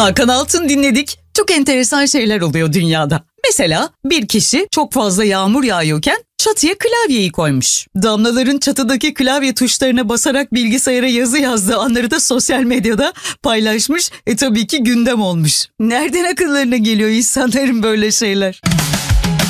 Hakan Altun dinledik. Çok enteresan şeyler oluyor dünyada. Mesela bir kişi çok fazla yağmur yağıyorken çatıya klavyeyi koymuş. Damlaların çatıdaki klavye tuşlarına basarak bilgisayara yazı yazdığı anları da sosyal medyada paylaşmış. Tabii ki gündem olmuş. Nereden akıllarına geliyor insanların böyle şeyler?